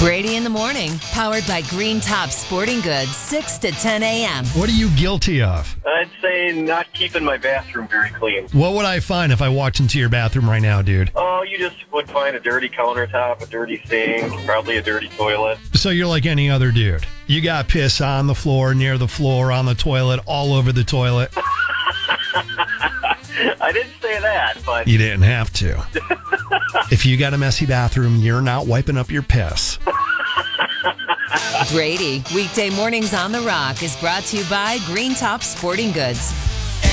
Brady in the Morning, powered by Green Top Sporting Goods, 6 to 10 a.m. What are you guilty of? I'd say not keeping my bathroom very clean. What would I find if I walked into your bathroom right now, dude? Oh, you just would find a dirty countertop, a dirty sink, probably a dirty toilet. So you're like any other dude. You got piss on the floor, near the floor, on the toilet, all over the toilet. I didn't say that, but... You didn't have to. If you got a messy bathroom, you're not wiping up your piss. Brady, weekday mornings on The Rock is brought to you by Green Top Sporting Goods.